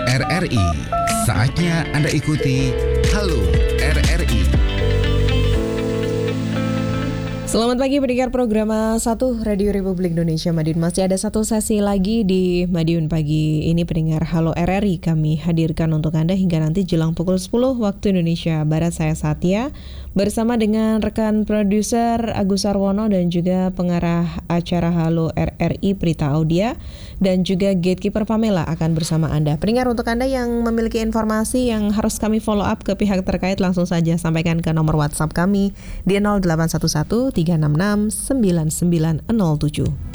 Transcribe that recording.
RRI. Saatnya Anda ikuti Halo RRI. Selamat pagi pendengar program 1 Radio Republik Indonesia Madiun. Masih ada satu sesi lagi di Madiun pagi ini pendengar Halo RRI. Kami hadirkan untuk Anda hingga nanti jelang pukul 10 waktu Indonesia Barat. Saya Satya bersama dengan rekan produser Agus Sarwono dan juga pengarah acara Halo RRI Prita Audia dan juga gatekeeper Pamela akan bersama Anda. Pendengar, untuk Anda yang memiliki informasi yang harus kami follow up ke pihak terkait, langsung saja sampaikan ke nomor WhatsApp kami di 0811 366 9907.